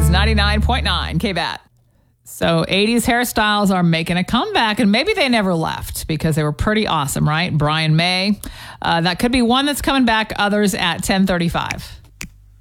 is 99.9 KBAT. So 80s hairstyles are making a comeback, and maybe they never left because they were pretty awesome, right? Brian May. That could be one that's coming back, others at 10:35.